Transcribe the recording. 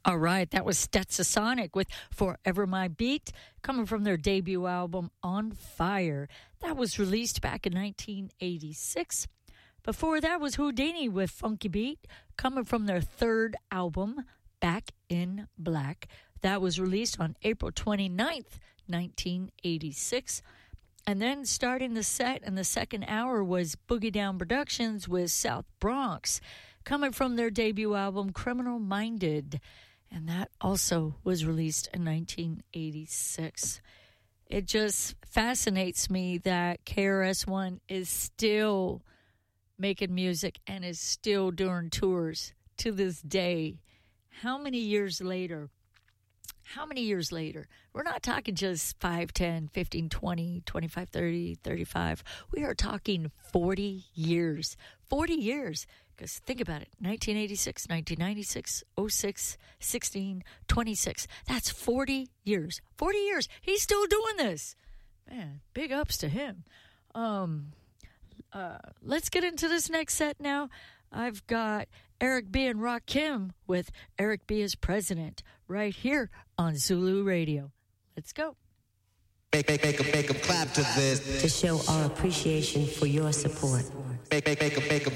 All right, that was Stetsasonic with Forever My Beat, coming from their debut album, On Fire. That was released back in 1986. Before that was Houdini with Funky Beat, coming from their third album, Back in Black. That was released on April 29th, 1986. And then starting the set in the second hour was Boogie Down Productions with South Bronx, coming from their debut album, Criminal Minded. And that also was released in 1986. It just fascinates me that KRS-One is still making music and is still doing tours to this day. How many years later? We're not talking just 5, 10, 15, 20, 25, 30, 35. We are talking 40 years. 40 years. Because think about it. 1986, 1996, 06, 16, 26. That's 40 years. 40 years. He's still doing this. Man, big ups to him. Let's get into this next set now. I've got Eric B. and Rakim with Eric B. as President right here on Zulu Radio. Let's go. Make 'em clap to this. To show our appreciation for your support. Make 'em